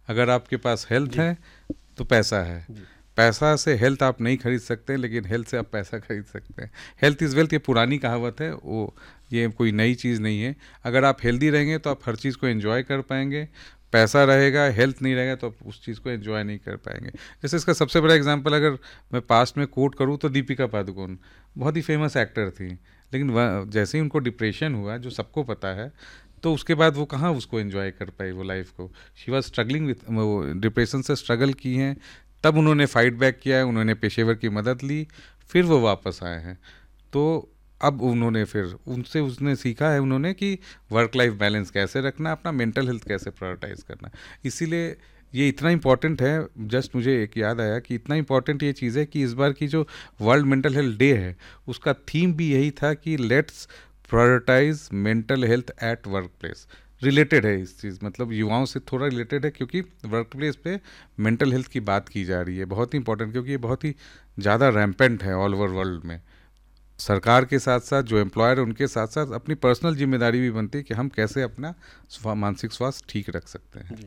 अगर आपके पास हेल्थ है तो पैसा है। पैसा से हेल्थ आप नहीं खरीद सकते, लेकिन हेल्थ से आप पैसा खरीद सकते हैं। हेल्थ इज़ वेल्थ, ये पुरानी कहावत है, वो ये कोई नई चीज़ नहीं है। अगर आप हेल्दी रहेंगे तो आप हर चीज़ को एंजॉय कर पाएंगे। पैसा रहेगा, हेल्थ नहीं रहेगा तो आप उस चीज़ को एंजॉय नहीं कर पाएंगे। जैसे इसका सबसे बड़ा एग्जांपल अगर मैं पास्ट में कोट करूँ तो दीपिका पादुकोण बहुत ही फेमस एक्टर थी, लेकिन जैसे ही उनको डिप्रेशन हुआ, जो सबको पता है, तो उसके बाद वो कहाँ उसको एंजॉय कर पाई वो लाइफ को। शी वॉज स्ट्रगलिंग विथ, वो डिप्रेशन से स्ट्रगल की हैं, तब उन्होंने फाइट बैक किया है, उन्होंने पेशेवर की मदद ली, फिर वो वापस आए हैं। तो अब उन्होंने फिर उनसे उसने सीखा है उन्होंने कि वर्क लाइफ बैलेंस कैसे रखना, अपना मेंटल हेल्थ कैसे प्रायोरिटाइज करना। इसीलिए ये इतना इम्पॉर्टेंट है। जस्ट मुझे एक याद आया कि इतना इम्पॉर्टेंट ये चीज़ है कि इस बार की जो वर्ल्ड मेंटल हेल्थ डे है, उसका थीम भी यही था कि let's prioritise mental health at work place. Related है इस चीज़, मतलब युवाओं से थोड़ा रिलेटेड है, क्योंकि वर्क प्लेस पे मेंटल हेल्थ की बात की जा रही है। बहुत ही इंपॉर्टेंट, क्योंकि ये बहुत ही ज़्यादा रैम्पेंट है ऑल ओवर वर्ल्ड में। सरकार के साथ साथ जो एम्प्लॉयर है उनके साथ साथ अपनी पर्सनल जिम्मेदारी भी बनती है कि हम कैसे अपना मानसिक स्वास्थ्य ठीक रख सकते हैं।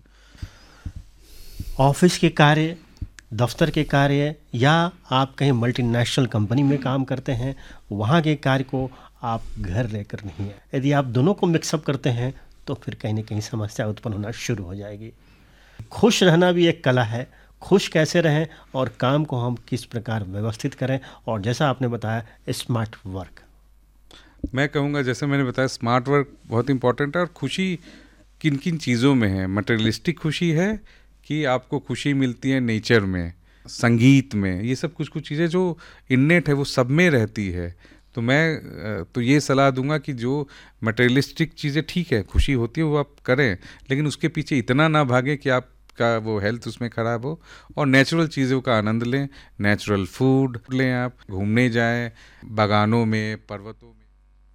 ऑफिस के कार्य, दफ्तर के कार्य, या आप कहीं मल्टीनेशनल कंपनी में काम करते हैं, वहाँ के कार्य को आप घर लेकर नहीं है। यदि आप दोनों को मिक्सअप करते हैं तो फिर कहीं ना कहीं समस्या उत्पन्न होना शुरू हो जाएगी। खुश रहना भी एक कला है। खुश कैसे रहें और काम को हम किस प्रकार व्यवस्थित करें, और जैसा आपने बताया स्मार्ट वर्क। मैं कहूँगा, जैसे मैंने बताया, स्मार्ट वर्क बहुत इंपॉर्टेंट है। और खुशी किन किन चीज़ों में है? मटेरियलिस्टिक खुशी है कि आपको खुशी मिलती है नेचर में, संगीत में, ये सब कुछ कुछ चीज़ें जो इन्नेट है वो सब में रहती है। तो मैं तो ये सलाह दूंगा कि जो मटेरियलिस्टिक चीज़ें ठीक है, खुशी होती है वो आप करें, लेकिन उसके पीछे इतना ना भागें कि आपका वो हेल्थ उसमें ख़राब हो। और नेचुरल चीज़ों का आनंद लें, नेचुरल फूड लें, आप घूमने जाएं बागानों में, पर्वतों में।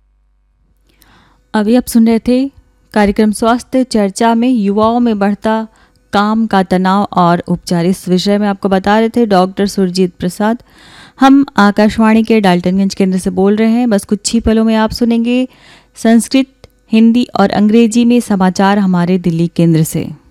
अभी आप सुन रहे थे कार्यक्रम स्वास्थ्य चर्चा में युवाओं में बढ़ता काम का तनाव और उपचार। इस विषय में आपको बता रहे थे डॉक्टर सुरजीत प्रसाद। हम आकाशवाणी के डाल्टनगंज केंद्र से बोल रहे हैं। बस कुछ ही पलों में आप सुनेंगे संस्कृत, हिंदी और अंग्रेजी में समाचार हमारे दिल्ली केंद्र से।